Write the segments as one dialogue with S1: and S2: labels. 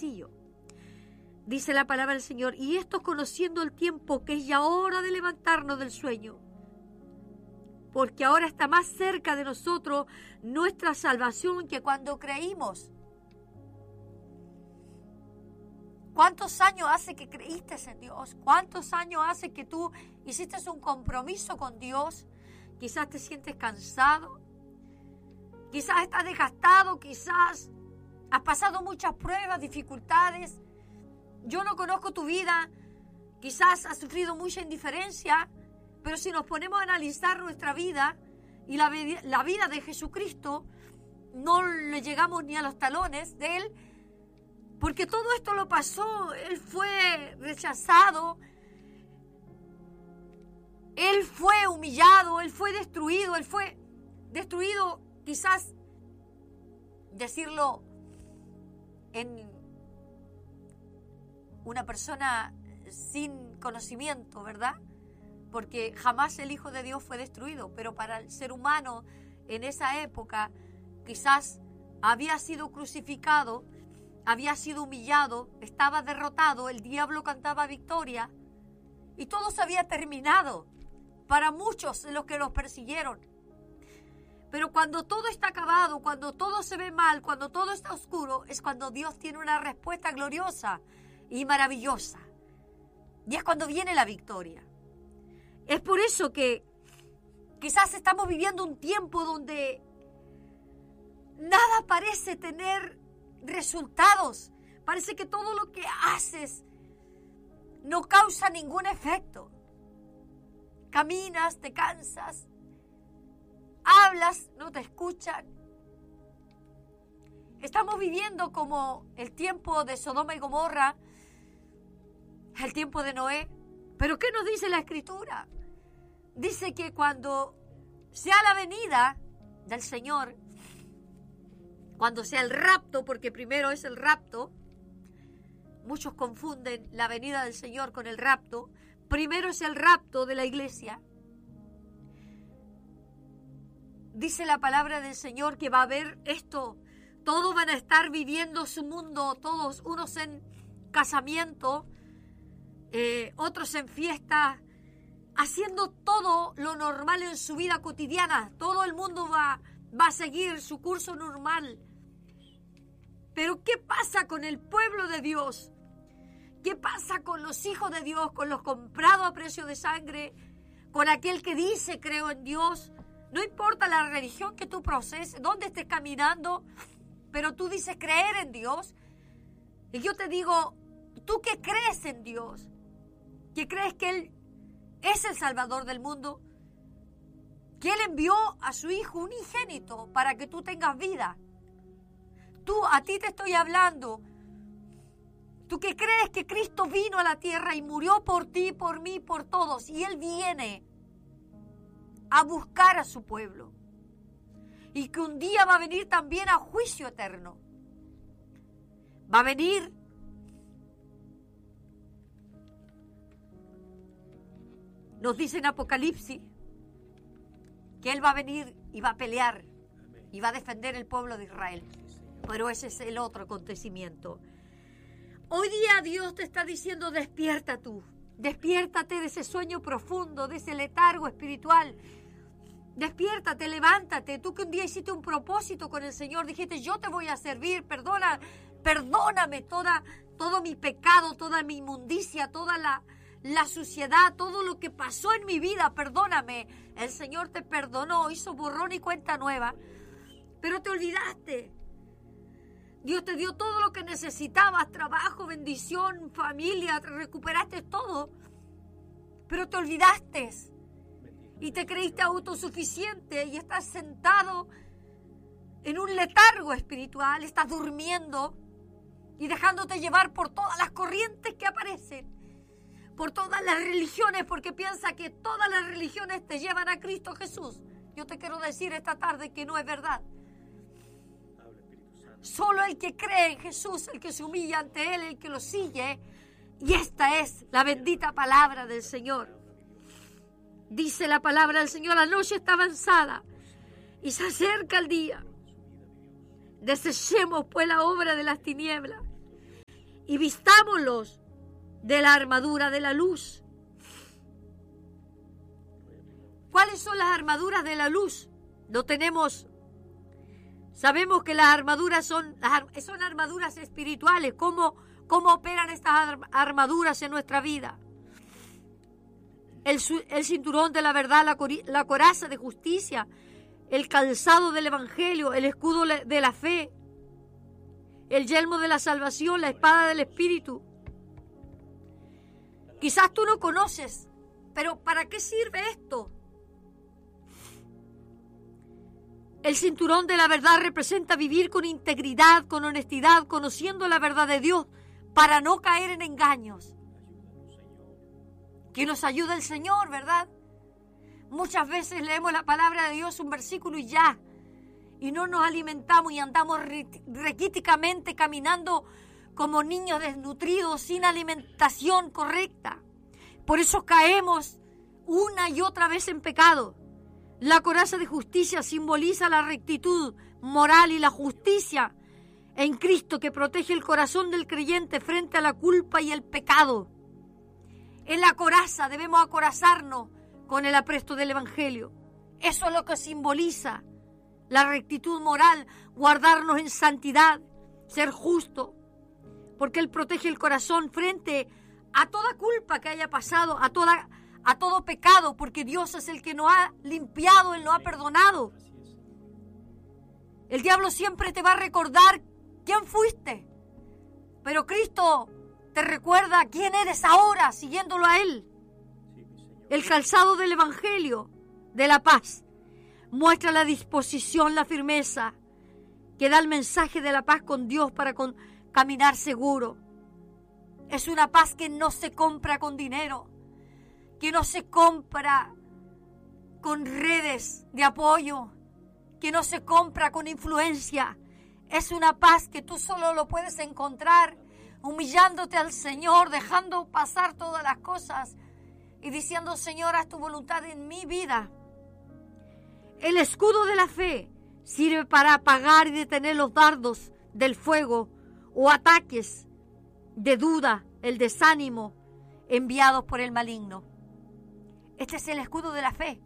S1: sencillo. Dice la palabra del Señor, y esto conociendo el tiempo, que es ya hora de levantarnos del sueño, porque ahora está más cerca de nosotros nuestra salvación que cuando creímos. ¿Cuántos años hace que creíste en Dios? ¿Cuántos años hace que tú hiciste un compromiso con Dios? Quizás te sientes cansado, quizás estás desgastado, quizás has pasado muchas pruebas, dificultades. Yo no conozco tu vida, quizás has sufrido mucha indiferencia, pero si nos ponemos a analizar nuestra vida y la vida de Jesucristo, no le llegamos ni a los talones de Él, porque todo esto lo pasó. Él fue rechazado, Él fue humillado, Él fue destruido, quizás decirlo en una persona sin conocimiento, ¿verdad? Porque jamás el Hijo de Dios fue destruido, pero para el ser humano en esa época quizás había sido crucificado, había sido humillado, estaba derrotado, el diablo cantaba victoria y todo se había terminado para muchos de los que los persiguieron. Pero cuando todo está acabado, cuando todo se ve mal, cuando todo está oscuro, es cuando Dios tiene una respuesta gloriosa y maravillosa. Y es cuando viene la victoria. Es por eso que quizás estamos viviendo un tiempo donde nada parece tener resultados. Parece que todo lo que haces no causa ningún efecto. Caminas, te cansas, hablas, no te escuchan. Estamos viviendo como el tiempo de Sodoma y Gomorra, el tiempo de Noé. ¿Pero qué nos dice la Escritura? Dice que cuando sea la venida del Señor, cuando sea el rapto, porque primero es el rapto, muchos confunden la venida del Señor con el rapto. Primero es el rapto de la iglesia. Dice la palabra del Señor que va a haber esto. Todos van a estar viviendo su mundo, todos, unos en casamiento, otros en fiesta, haciendo todo lo normal en su vida cotidiana. Todo el mundo va a seguir su curso normal. Pero ¿qué pasa con el pueblo de Dios? ¿Qué pasa con los hijos de Dios, con los comprados a precio de sangre, con aquel que dice creo en Dios? No importa la religión que tú proceses, dónde estés caminando, pero tú dices creer en Dios. Y yo te digo, ¿tú qué crees en Dios? ¿Que crees que Él es el Salvador del mundo? Que Él envió a su Hijo unigénito para que tú tengas vida. A ti te estoy hablando. ¿Tú que crees que Cristo vino a la tierra y murió por ti, por mí, por todos? Y Él viene a buscar a su pueblo. Y que un día va a venir también a juicio eterno. Va a venir. Nos dice en Apocalipsis que Él va a venir y va a pelear y va a defender el pueblo de Israel. Pero ese es el otro acontecimiento. Hoy día Dios te está diciendo, despierta tú. Despiértate de ese sueño profundo, de ese letargo espiritual. Despiértate, levántate. Tú que un día hiciste un propósito con el Señor, dijiste, yo te voy a servir, perdóname todo mi pecado, toda mi inmundicia, toda la suciedad, todo lo que pasó en mi vida, perdóname. El Señor te perdonó, hizo borrón y cuenta nueva, pero te olvidaste. Dios te dio todo lo que necesitabas, trabajo, bendición, familia, te recuperaste todo, pero te olvidaste y te creíste autosuficiente y estás sentado en un letargo espiritual, estás durmiendo y dejándote llevar por todas las corrientes que aparecen, por todas las religiones, porque piensa que todas las religiones te llevan a Cristo Jesús. Yo te quiero decir esta tarde que no es verdad. Solo el que cree en Jesús, el que se humilla ante Él, el que lo sigue. Y esta es la bendita palabra del Señor. Dice la palabra del Señor, la noche está avanzada y se acerca el día. Desechemos pues la obra de las tinieblas y vistámoslos de la armadura de la luz. ¿Cuáles son las armaduras de la luz? Lo tenemos. Sabemos que las armaduras son armaduras espirituales. ¿Cómo operan estas armaduras en nuestra vida? El cinturón de la verdad, la coraza de justicia, el calzado del evangelio, el escudo de la fe, el yelmo de la salvación, la espada del espíritu. Quizás tú no conoces, pero ¿para qué sirve esto? El cinturón de la verdad representa vivir con integridad, con honestidad, conociendo la verdad de Dios, para no caer en engaños. Que nos ayuda el Señor, ¿verdad? Muchas veces leemos la palabra de Dios, un versículo y ya, y no nos alimentamos y andamos raquíticamente caminando como niños desnutridos, sin alimentación correcta. Por eso caemos una y otra vez en pecado. La coraza de justicia simboliza la rectitud moral y la justicia en Cristo, que protege el corazón del creyente frente a la culpa y el pecado. En la coraza debemos acorazarnos con el apresto del evangelio. Eso es lo que simboliza la rectitud moral, guardarnos en santidad, ser justo, porque Él protege el corazón frente a toda culpa que haya pasado, a todo pecado, porque Dios es el que nos ha limpiado, Él nos ha perdonado. El diablo siempre te va a recordar quién fuiste, pero Cristo te recuerda quién eres ahora, siguiéndolo a Él. El calzado del evangelio de la paz muestra la disposición, la firmeza que da el mensaje de la paz con Dios para caminar seguro. Es una paz que no se compra con dinero, que no se compra con redes de apoyo, que no se compra con influencia. Es una paz que tú solo lo puedes encontrar humillándote al Señor, dejando pasar todas las cosas y diciendo: Señor, haz tu voluntad en mi vida. El escudo de la fe sirve para apagar y detener los dardos del fuego o ataques de duda, el desánimo enviados por el maligno. Este es el escudo de la fe.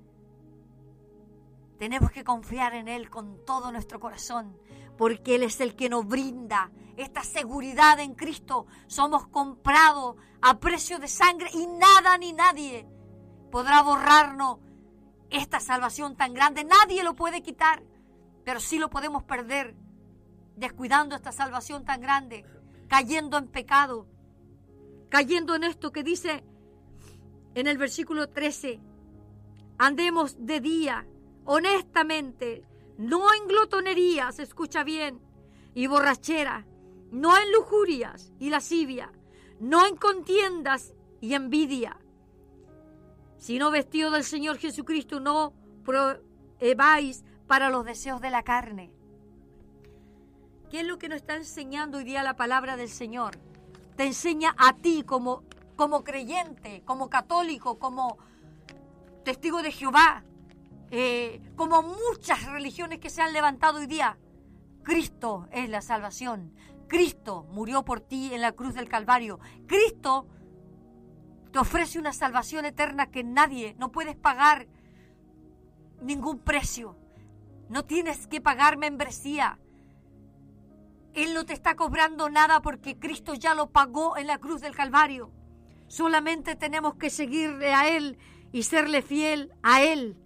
S1: Tenemos que confiar en Él con todo nuestro corazón, porque Él es el que nos brinda esta seguridad en Cristo. Somos comprados a precio de sangre y nada ni nadie podrá borrarnos esta salvación tan grande. Nadie lo puede quitar, pero sí lo podemos perder descuidando esta salvación tan grande, cayendo en pecado, cayendo en esto que dice en el versículo 13: andemos de día, honestamente, no en glotonerías, escucha bien, y borrachera, no en lujurias y lascivia, no en contiendas y envidia, sino vestido del Señor Jesucristo, no prohibáis para los deseos de la carne. ¿Qué es lo que nos está enseñando hoy día la palabra del Señor? Te enseña a ti como creyente, como católico, como testigo de Jehová, como muchas religiones que se han levantado hoy día. Cristo es la salvación. Cristo murió por ti en la cruz del Calvario. Cristo te ofrece una salvación eterna que nadie, no puedes pagar ningún precio. No tienes que pagar membresía. Él no te está cobrando nada porque Cristo ya lo pagó en la cruz del Calvario. Solamente tenemos que seguirle a Él y serle fiel a Él.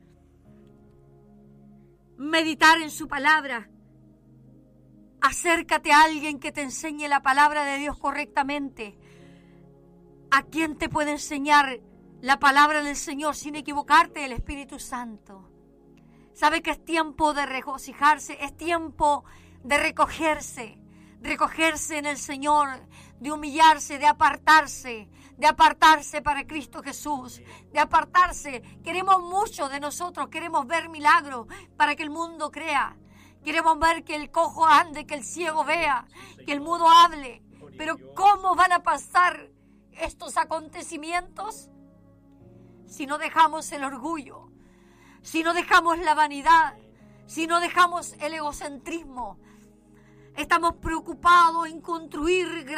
S1: Meditar en su palabra. Acércate a alguien que te enseñe la palabra de Dios correctamente. ¿A quién te puede enseñar la palabra del Señor sin equivocarte? El Espíritu Santo. Sabe que es tiempo de regocijarse, es tiempo de recogerse en el Señor, de humillarse, de apartarse para Cristo Jesús, de apartarse. Queremos mucho de nosotros, queremos ver milagros para que el mundo crea. Queremos ver que el cojo ande, que el ciego vea, que el mudo hable. Pero ¿cómo van a pasar estos acontecimientos si no dejamos el orgullo, si no dejamos la vanidad, si no dejamos el egocentrismo? Estamos preocupados en construir